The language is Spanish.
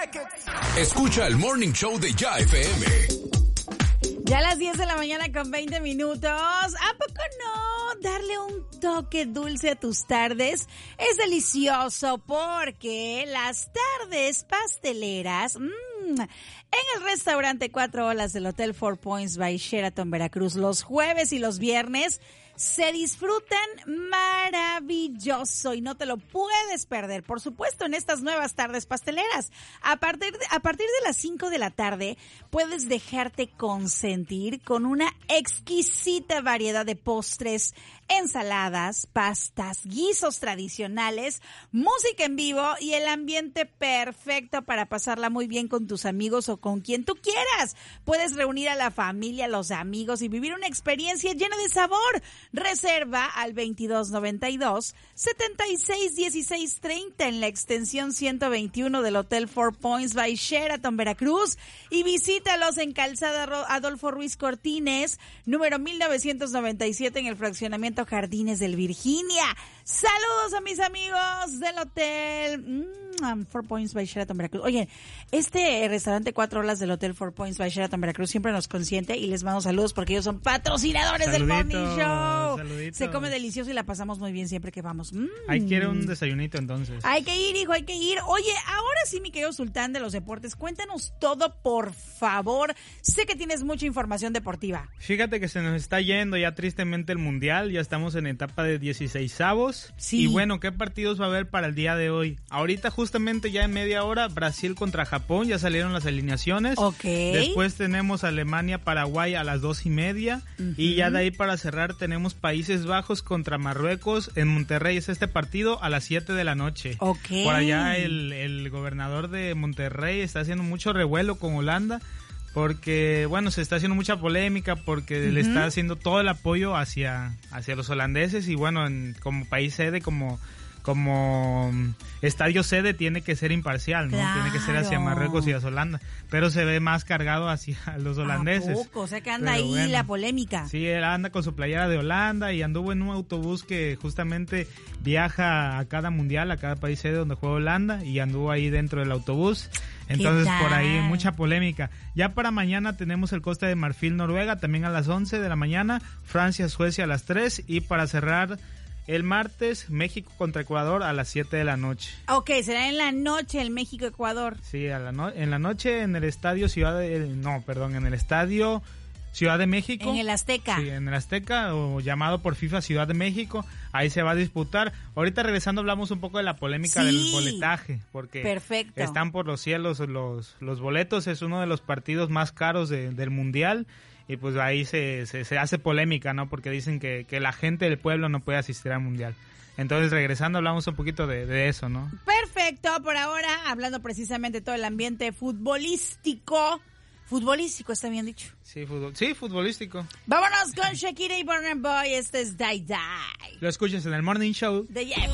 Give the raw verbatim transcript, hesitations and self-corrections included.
Escucha el Morning Show de Ya F M. Ya a las diez de la mañana con veinte minutos. ¿A poco no? Darle un toque dulce a tus tardes es delicioso porque las tardes pasteleras mmm, en el restaurante Cuatro Olas del Hotel Four Points by Sheraton Veracruz los jueves y los viernes se disfrutan maravilloso y no te lo puedes perder, por supuesto, en estas nuevas tardes pasteleras. A partir de, a partir de las cinco de la tarde puedes dejarte consentir con una exquisita variedad de postres, ensaladas, pastas, guisos tradicionales, música en vivo y el ambiente perfecto para pasarla muy bien con tus amigos o con quien tú quieras. Puedes reunir a la familia, los amigos y vivir una experiencia llena de sabor. Reserva al veintidós noventa y dos, setenta y seis dieciséis treinta en la extensión ciento veintiuno del Hotel Four Points by Sheraton Veracruz y visítalos en Calzada Adolfo Ruiz Cortines, número mil novecientos noventa y siete en el fraccionamiento Jardines del Virginia. Saludos a mis amigos del Hotel mm, Four Points by Sheraton Veracruz. Oye, este restaurante Cuatro Olas del Hotel Four Points by Sheraton Veracruz siempre nos consiente y les mando saludos porque ellos son patrocinadores Saludito, del Morning Show. Saludito. Se come delicioso y la pasamos muy bien siempre que vamos. Mm. Ahí quiere un desayunito entonces. Hay que ir, hijo, hay que ir. Oye, ahora sí, mi querido Sultán de los Deportes, cuéntanos todo, por favor. Sé que tienes mucha información deportiva. Fíjate que se nos está yendo ya tristemente el Mundial, ya estamos en etapa de dieciseisavos. Sí. Y bueno, ¿qué partidos va a haber para el día de hoy? Ahorita justamente ya en media hora, Brasil contra Japón, ya salieron las alineaciones. Ok. Después tenemos Alemania-Paraguay a las dos y media. Uh-huh. Y ya de ahí para cerrar tenemos Países Bajos contra Marruecos en Monterrey. Es este partido a las siete de la noche. Ok. Por allá el, el gobernador de Monterrey está haciendo mucho revuelo con Holanda. Porque, bueno, se está haciendo mucha polémica porque uh-huh. le está haciendo todo el apoyo hacia, hacia los holandeses y, bueno, en, como país sede, como, como estadio sede tiene que ser imparcial, ¿no? Claro. Tiene que ser hacia Marruecos y hacia Holanda, pero se ve más cargado hacia los holandeses. ¿A poco? O sea que anda pero ahí bueno, la polémica. Sí, él anda con su playera de Holanda y anduvo en un autobús que justamente viaja a cada mundial, a cada país sede donde juega Holanda y anduvo ahí dentro del autobús. Entonces por ahí mucha polémica. Ya para mañana tenemos el Costa de Marfil Noruega también a las once de la mañana, Francia Suecia a las tres y para cerrar el martes México contra Ecuador a las siete de la noche. Ok, será en la noche el México-Ecuador. Sí, a la no- en la noche en el estadio Ciudad de... No, perdón, en el estadio Ciudad de México. En el Azteca. Sí, en el Azteca, o llamado por FIFA Ciudad de México. Ahí se va a disputar. Ahorita regresando hablamos un poco de la polémica sí. del boletaje, porque Perfecto. están por los cielos los, los boletos. Es uno de los partidos más caros de, del Mundial. Y pues ahí se, se, se hace polémica, ¿no? Porque dicen que, que la gente del pueblo no puede asistir al Mundial. Entonces, regresando, hablamos un poquito de, de eso, ¿no? Perfecto. Por ahora, hablando precisamente de todo el ambiente futbolístico. Futbolístico, está bien dicho. Sí, fútbol, sí, futbolístico. Vámonos con Shakira y Burna Boy. Este es Die Die. Lo escuchas en el Morning Show De Jeff.